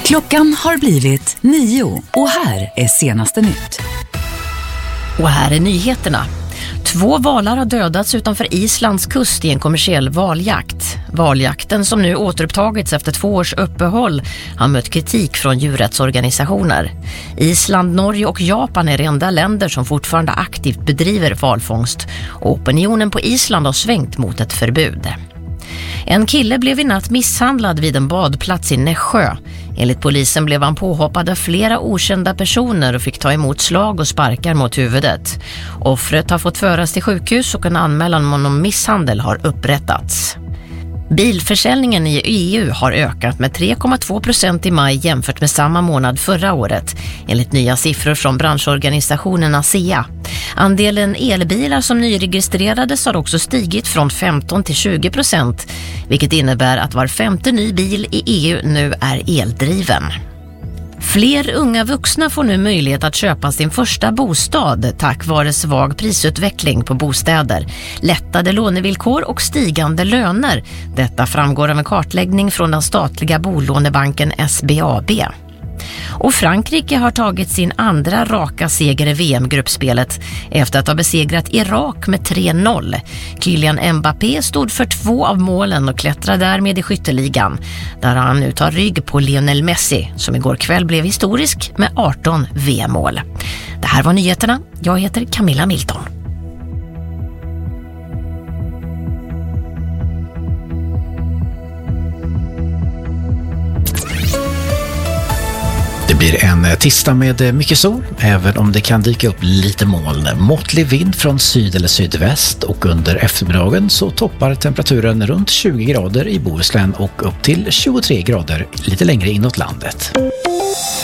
Klockan har blivit 9 och här är senaste nytt. Och här är nyheterna. 2 valar har dödats utanför Islands kust i en kommersiell valjakt. Valjakten, som nu återupptagits efter 2 års uppehåll, har mött kritik från djurrättsorganisationer. Island, Norge och Japan är de enda länder som fortfarande aktivt bedriver valfångst, och opinionen på Island har svängt mot ett förbud. En kille blev i natt misshandlad vid en badplats i Nässjö. Enligt polisen blev han påhoppad av flera okända personer och fick ta emot slag och sparkar mot huvudet. Offret har fått föras till sjukhus och en anmälan om misshandel har upprättats. Bilförsäljningen i EU har ökat med 3,2% i maj jämfört med samma månad förra året, enligt nya siffror från branschorganisationen ASEA. Andelen elbilar som nyregistrerades har också stigit från 15 till 20%, vilket innebär att var 5:e ny bil i EU nu är eldriven. Fler unga vuxna får nu möjlighet att köpa sin första bostad tack vare svag prisutveckling på bostäder, lättade lånevillkor och stigande löner. Detta framgår av en kartläggning från den statliga bolånebanken SBAB. Och Frankrike har tagit sin andra raka seger i VM-gruppspelet efter att ha besegrat Irak med 3-0. Kylian Mbappé stod för 2 av målen och klättrar därmed i skytteligan, där han nu tar rygg på Lionel Messi, som igår kväll blev historisk med 18 VM-mål. Det här var nyheterna. Jag heter Camilla Milton. Det blir en tisdag med mycket sol, även om det kan dyka upp lite moln. Måttlig vind från syd eller sydväst, och under eftermiddagen så toppar temperaturen runt 20 grader i Bohuslän och upp till 23 grader lite längre inåt landet.